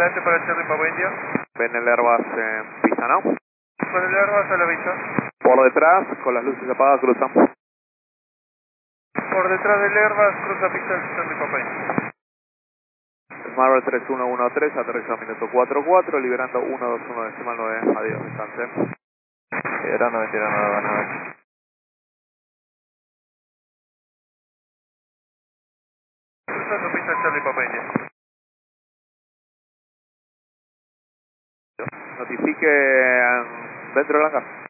adelante para el Charlie Papa India. Ven el Airbus en pista, ¿no? Con el Airbus a la vista. Por detrás, con las luces apagadas, cruzamos. Por detrás del Airbus, cruza pista el Charlie Papa India. Smart 3113, aterriza minuto 44, liberando 121 decimal 9. Adiós, descanse. Liberando 29. Cruzando pista el Charlie Papa India. Notifique dentro del hangar.